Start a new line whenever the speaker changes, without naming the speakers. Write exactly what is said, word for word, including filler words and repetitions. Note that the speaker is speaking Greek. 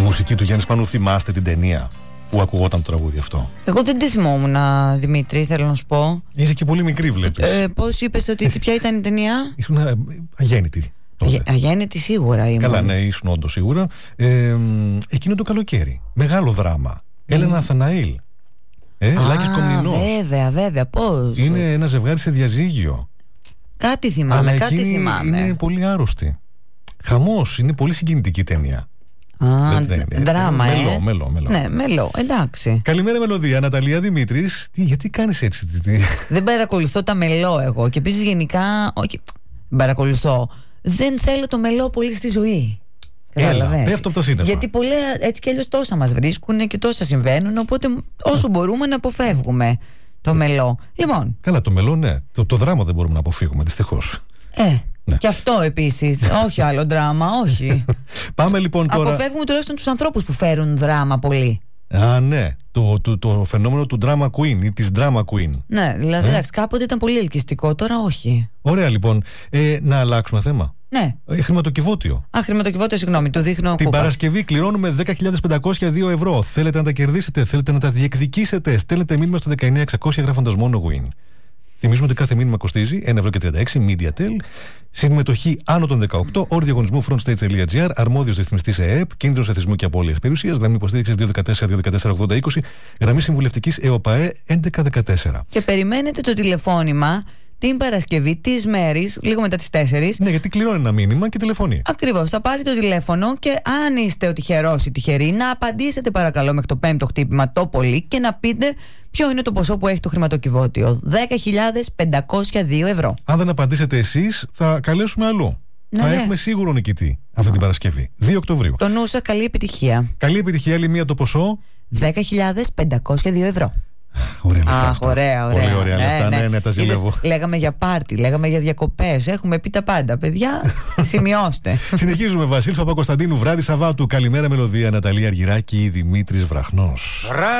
μουσική του Γιάννη Σπανού, θυμάστε την ταινία που ακουγόταν το τραγούδι αυτό?
Εγώ δεν τη θυμόμουν, Δημήτρη, θέλω να σου πω.
Είσαι και πολύ μικρή, βλέπεις.
Ε, πώς είπες ότι ποια ήταν η ταινία?
Ήσουν αγέννητη.
Αγέ, αγέννητη σίγουρα ήμουν.
Καλά, ναι, ήσουν όντως σίγουρα. Ε, εκείνο το καλοκαίρι. Μεγάλο δράμα. Mm. Έλενα Αθαναήλ. Ε, Λάκης Κομνηνός.
Βέβαια, βέβαια, πώς.
Είναι ένα ζευγάρι σε διαζύγιο.
Κάτι θυμάμαι,
αλλά
κάτι
εκείνη
θυμάμαι.
Είναι πολύ άρρωστη. Χαμός, είναι πολύ συγκινητική ταινία.
Α, δεν, δεν, δράμα,
ε.
ε.
Μελό, μελό, μελό.
Ναι, μελό, εντάξει.
Καλημέρα, Μελωδία. Ναταλία Δημήτρης. Τι, γιατί κάνεις έτσι? Τι...
Δεν παρακολουθώ τα μελό εγώ. Και επίσης γενικά, όχι, παρακολουθώ. Δεν θέλω το μελό πολύ στη ζωή.
Έλα, πέφτω από το σύννεφα.
Γιατί πολλά, έτσι κι αλλιώς τόσα μας βρίσκουν και τόσα συμβαίνουν. Οπότε όσο μπορούμε να αποφεύγουμε το μελό. Λοιπόν.
Καλά, το μελό, ναι. Το, το δράμα δεν μπορούμε να αποφύγουμε, δυστυχώς.
Ε. Ναι. Και αυτό επίσης. Όχι άλλο δράμα, όχι.
Πάμε λοιπόν τώρα.
Αποφεύγουμε τουλάχιστον τους ανθρώπους που φέρουν δράμα πολύ.
Α, ναι. Το, το, το φαινόμενο του drama queen ή της drama queen.
Ναι, δηλαδή, εντάξει, ε? κάποτε ήταν πολύ ελκυστικό, τώρα όχι.
Ωραία, λοιπόν. Ε, να αλλάξουμε θέμα.
Ναι.
Ε, χρηματοκιβώτιο.
Α, χρηματοκιβώτιο, συγγνώμη, το δείχνω.
Την
κούπα.
Παρασκευή κληρώνουμε δέκα χιλιάδες πεντακόσια δύο ευρώ. Θέλετε να τα κερδίσετε, θέλετε να τα διεκδικήσετε? Στέλνετε μήνυμα στο δεκαεννιά εξακόσια γράφοντας μόνο win. Θυμίζουμε ότι κάθε μήνυμα κοστίζει ένα ευρώ και τριάντα έξι, MediaTel. Συμμετοχή άνω των δεκαοκτώ, όροι διαγωνισμού frontstage.gr, αρμόδιος ρυθμιστής ΕΕΠ, κίνδυνος εθισμού και απώλειας περιουσίας, γραμμή υποστήριξης δύο ένα τέσσερα δύο ένα τέσσερα ογδόντα είκοσι, γραμμή συμβουλευτικής ΕΟΠΑΕ έντεκα δεκατέσσερα.
Και περιμένετε το τηλεφώνημα την Παρασκευή της μέρης, λίγο μετά τις τέσσερις.
Ναι, γιατί κληρώνει ένα μήνυμα και τηλεφωνεί.
Ακριβώς. Θα πάρει το τηλέφωνο και αν είστε ο τυχερός ή τυχερή, να απαντήσετε παρακαλώ μέχρι το πέμπτο χτύπημα το πολύ και να πείτε ποιο είναι το ποσό που έχει το χρηματοκιβώτιο. δέκα χιλιάδες πεντακόσια δύο ευρώ.
Αν δεν απαντήσετε εσείς, θα καλέσουμε αλλού.
Ναι,
θα
ναι.
έχουμε σίγουρο νικητή αυτή την Παρασκευή. δύο Οκτωβρίου.
Το νου σας, καλή επιτυχία.
Καλή επιτυχία, άλλη μία το ποσό.
δέκα χιλιάδες πεντακόσια δύο ευρώ.
Ωραία λεφτά.
Αχ, ωραία, ωραία.
Πολύ ωραία
ναι,
λεφτά, ναι,
ναι,
ναι, τα ζηλεύω.
Είδες, λέγαμε για πάρτι, λέγαμε για διακοπές. Έχουμε πει τα πάντα, παιδιά. Σημειώστε.
Συνεχίζουμε. Βασίλης Παπακοσταντίνου, βράδυ Σαββάτου. Καλημέρα, Μελωδία. Ναταλία Αργυράκη, Δημήτρης Βραχνός.